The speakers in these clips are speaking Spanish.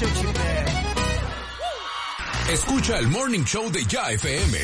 este chile. Escucha el Morning Show de Ya FM.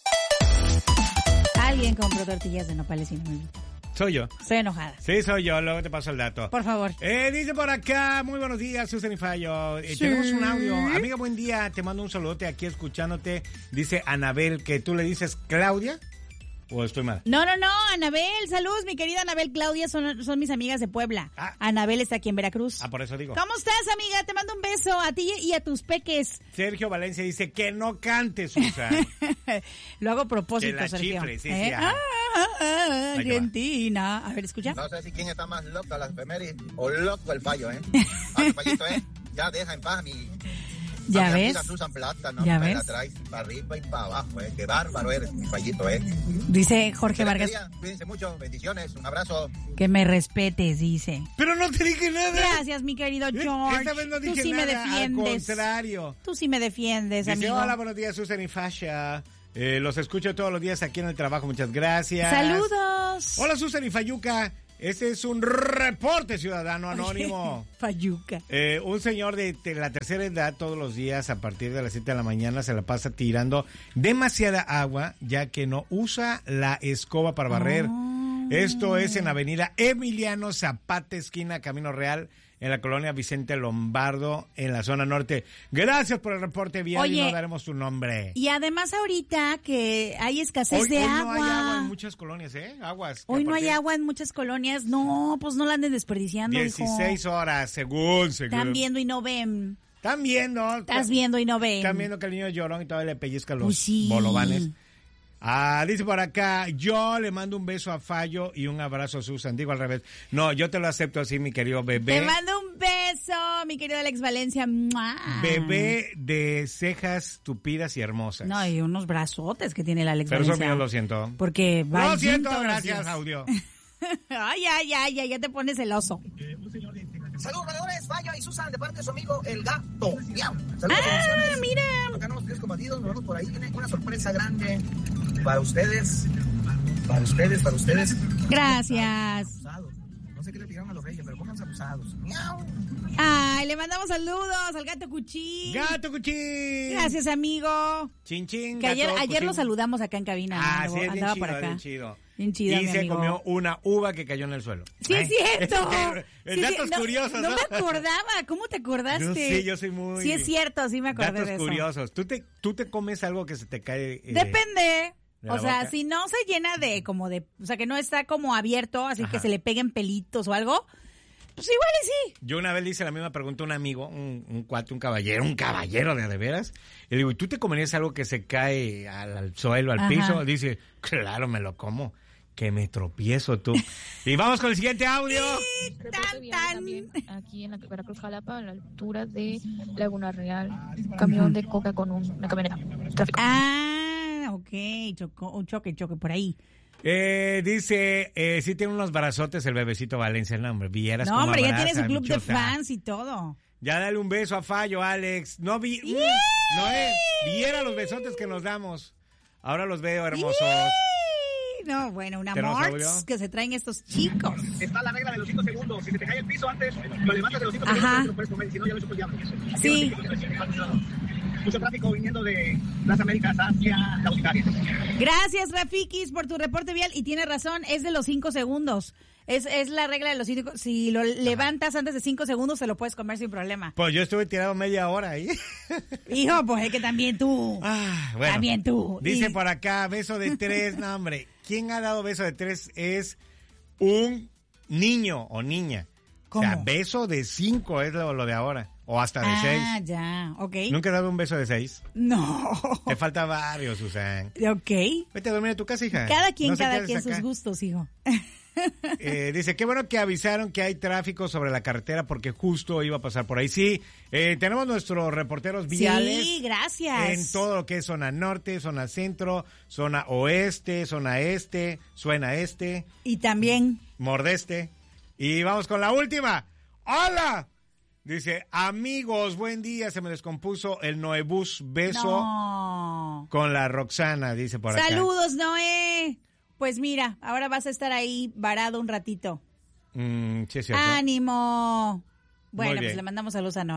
Alguien compró tortillas de nopales y no me invitó. Soy yo. Estoy enojada. Sí, soy yo, luego te paso el dato. Por favor. Dice por acá, muy buenos días, Susan y Fallo. Sí. Tenemos un audio. Amiga, buen día, te mando un saludote aquí escuchándote. Dice Anabel, que tú le dices Claudia. ¿O estoy mal? No, Anabel, saludos, mi querida Anabel. Claudia son mis amigas de Puebla. Anabel está aquí en Veracruz. Por eso digo. ¿Cómo estás, amiga? Te mando un beso a ti y a tus peques. Sergio Valencia dice que no cantes, Susan. Lo hago a propósito, que la Sergio. chifre, sí, Argentina. A ver, escucha. No sé si quién está más loca, la efemérides o loco el Fallo, Fallito, ya deja en paz mi... ¿Ya mi ves? amiga Susan Plata, ¿no? ¿Ya me ves? la traes para arriba y para abajo, Qué bárbaro eres, mi Fallito, Dice Jorge Vargas. Cuídense mucho, bendiciones, un abrazo. Que me respetes, dice. Pero no te dije nada. Gracias, mi querido George. Esta vez no dije Tú sí nada, me defiendes. al contrario. Tú sí me defiendes, Dice, amigo. hola, buenos días, Susan y Fasha. Los escucho todos los días aquí en el trabajo, muchas gracias. Saludos. Hola, Susan y Fayuca. Este es un reporte ciudadano anónimo. Fayuca. Un señor de la tercera edad todos los días a partir de las 7 de la mañana se la pasa tirando demasiada agua ya que no usa la escoba para barrer. Esto es en Avenida Emiliano Zapata, esquina Camino Real, en la colonia Vicente Lombardo, en la zona norte. Gracias por el reporte vial y no daremos tu nombre. Y además ahorita que hay escasez de agua. Hoy no hay agua en muchas colonias, Aguas. Hoy no hay agua en muchas colonias. No, pues no la anden desperdiciando, 16 hijo. horas, según. Están viendo y no ven. Están viendo. Estás viendo y no ven. Están viendo que el niño es llorón y todavía le pellizca los sí. bolovanes. Dice por acá, yo le mando un beso a Fallo y un abrazo a Susan. Digo al revés. No, yo te lo acepto así, mi querido bebé. Te mando un beso, mi querido Alex Valencia. ¡Mua! Bebé de cejas tupidas y hermosas. No, y unos brazotes que tiene el Alex Pero Valencia. eso mío lo siento. Porque va Lo siento, todos los gracias, días. audio. Ay, ya te pones celoso. Saludos, ganadores, Fallo y Susan, de parte de su amigo El Gato. Miau. Saludos, Mira. Acá nos tres combatidos, nos vamos por ahí. Tiene una sorpresa grande para ustedes. Para ustedes. Gracias. Abusados. No sé qué le pidieron a los reyes, pero pónganse abusados. Miau. Ay, le mandamos saludos al Gato Cuchín. ¡Gato Cuchín! Gracias, amigo. Chin, chin, Que ayer Cuchín. lo saludamos acá en cabina. Sí, es bien andaba chido, por acá. bien chido. Bien chido, Y mi se amigo. comió una uva que cayó en el suelo. Sí, es cierto. Datos curiosos, No ¿no? me acordaba. ¿Cómo te acordaste? Yo soy muy... Sí, es cierto. Sí me acordé Datos de eso. curiosos. ¿Tú te comes algo que se te cae? Depende. ¿de O la sea, boca? si no se llena o sea, que no está como abierto, así que se le peguen pelitos o algo, pues igual y sí. Yo una vez le hice la misma pregunta a un amigo, un cuate, un caballero de veras. Y le digo, ¿y tú te comerías algo que se cae al suelo, al piso? Dice, claro, me lo como. Que me tropiezo tú. Y vamos con el siguiente audio. También aquí en la Veracruz, Jalapa, a la altura de Laguna Real, camión de coca con una camioneta. Tráfico. Ok, un choque por ahí. Dice, sí tiene unos brazotes el bebecito Valencia, no, hombre, vieras No, cómo hombre, ya abraza, tiene su club de bichota. fans y todo. Ya dale un beso a Fallo, Alex. Viera los besotes que nos damos. Ahora los veo hermosos. No, bueno, una ¿Tenemos morts audio? que se traen estos chicos. Está la regla de los 5 segundos. Si se te cae el piso antes, lo levantas de los 5 Ajá. segundos y lo puedes comer. Si no, ya lo chupas. Sí. Mucho tráfico viniendo de Plaza Américas hacia la Boticaria. Gracias, Rafikis, por tu reporte vial. Y tiene razón, es de los 5 segundos. Es la regla de los 5. Si lo levantas antes de 5 segundos, se lo puedes comer sin problema. Pues yo estuve tirado media hora ahí. Hijo, pues es que también tú. Bueno, También tú. Dice por acá, beso de 3, no hombre. ¿Quién ha dado beso de 3? Es un niño o niña. ¿Cómo? O sea, beso de 5 es lo de ahora. O hasta de 6. Ya, ok. ¿Nunca has dado un beso de 6? No. Te falta varios, Susan. Ok. Vete a dormir a tu casa, hija. Cada quien, No se quedes acá. sus gustos, hijo. Dice, qué bueno que avisaron que hay tráfico sobre la carretera porque justo iba a pasar por ahí. Sí, tenemos nuestros reporteros viales. Sí, gracias. En todo lo que es zona norte, zona centro, zona oeste, zona este, zona este. Y también. Mordeste. Y vamos con la última. ¡Hola! Dice, amigos, buen día. Se me descompuso el Noebus. Beso con la Roxana, dice por acá. Saludos, Noé. Pues mira, ahora vas a estar ahí varado un ratito. Sí, es cierto. ¡Ánimo! Bueno, Muy bien. pues le mandamos saludos a Noé.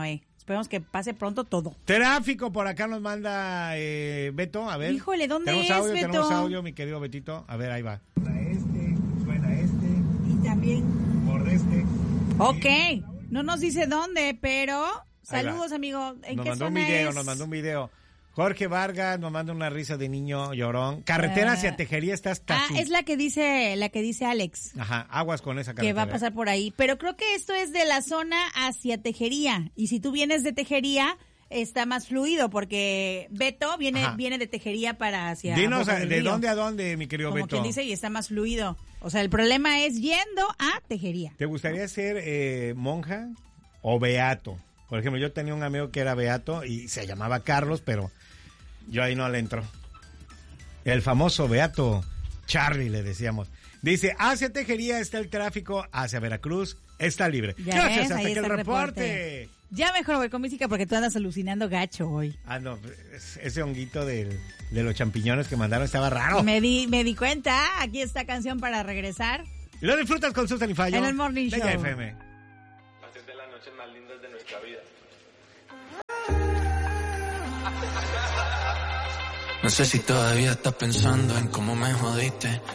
Esperemos que pase pronto todo. Tráfico por acá nos manda Beto, a ver. Híjole, ¿dónde ¿Tenemos es, audio? Beto? Tenemos audio, mi querido Betito. A ver, ahí va. Suena este. Y también por este. Ok, no nos dice dónde, pero Ahí saludos, va. amigo. ¿En Nos qué mandó un zona video, es? nos mandó un video. Jorge Vargas nos manda una risa de niño llorón. Carretera hacia Tejería está hasta es la que dice Alex. Ajá, aguas con esa carretera. Que va a pasar por ahí. Pero creo que esto es de la zona hacia Tejería. Y si tú vienes de Tejería, está más fluido, porque Beto viene de Tejería para hacia... Dinos, Boca del ¿de Río. dónde a dónde, mi querido Como Beto? quien dice, y está más fluido. O sea, el problema es yendo a Tejería. ¿Te gustaría ser monja o beato? Por ejemplo, yo tenía un amigo que era beato y se llamaba Carlos, pero yo ahí no le entro. El famoso beato Charlie, le decíamos. Dice, hacia Tejería está el tráfico, hacia Veracruz está libre. Ya Gracias, ves, hasta ahí aquí el está el reporte. Ya mejor voy con música porque tú andas alucinando gacho hoy. Ah, no, ese honguito de los champiñones que mandaron estaba raro. Me di cuenta. Aquí está canción para regresar. Y lo disfrutas con Susan y Fallo. En el Morning de Show. FM. Hacer de las noches más lindas de nuestra vida. No sé si todavía estás pensando en cómo me jodiste.